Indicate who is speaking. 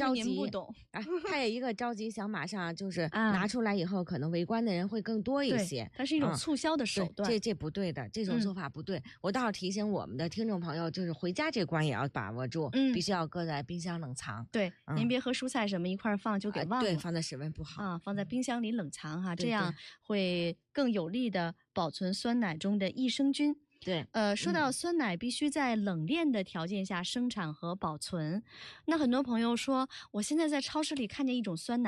Speaker 1: 着急，
Speaker 2: 您不懂
Speaker 1: 他也一个着急，想马上就是拿出来以后，可能围观的人会更多一些。
Speaker 2: 它是一种促销的手段，
Speaker 1: 这不对的，这种做法不对。我倒是提醒我们的听众朋友，就是回家这关也要把握住，必须要搁在冰箱冷藏。
Speaker 2: 对，您别和蔬菜什么一块放就给忘了，
Speaker 1: 对，放在室温不好
Speaker 2: 啊，放在冰箱里冷藏哈，这样会更有力的保存酸奶中的益生菌。
Speaker 1: 对，
Speaker 2: 说到酸奶必须在冷链的条件下生产和保存，那很多朋友说，我现在在超市里看见一种酸奶。